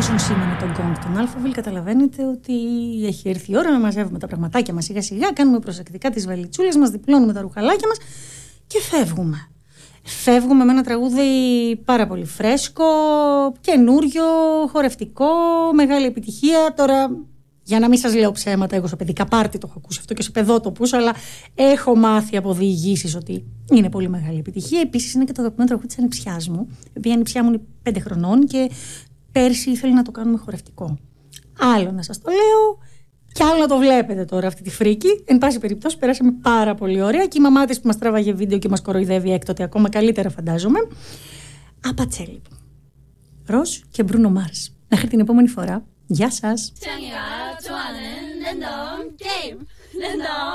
εφόσον σήμαινε τον γκόγκ τον Αλφαβήλ, καταλαβαίνετε ότι έχει έρθει η ώρα να μαζεύουμε τα πραγματάκια μας σιγά σιγά, κάνουμε προσεκτικά τις βαλιτσούλες μας, διπλώνουμε τα ρουχαλάκια μας και φεύγουμε. Φεύγουμε με ένα τραγούδι πάρα πολύ φρέσκο, καινούριο, χορευτικό, μεγάλη επιτυχία. Τώρα, για να μην σας λέω ψέματα, εγώ σε παιδικά πάρτι το έχω ακούσει αυτό και σε παιδότοπους, αλλά έχω μάθει από διηγήσεις ότι είναι πολύ μεγάλη επιτυχία. Επίσης, είναι και το αγαπημένο τραγούδι της ανιψιάς μου, η οποία ανιψιά μου είναι 5 χρονών και πέρσι ήθελε να το κάνουμε χορευτικό. Άλλο να σας το λέω. Κι άλλο να το βλέπετε τώρα αυτή τη φρίκη. Εν πάση περιπτώσει, περάσαμε πάρα πολύ ωραία. Και η μαμά της που μας τράβαγε βίντεο και μας κοροϊδεύει έκτοτε ακόμα καλύτερα, φαντάζομαι. Απατσέλη. Ροζ και Μπρούνο Μάρς. Μέχρι την επόμενη φορά. Γεια σας.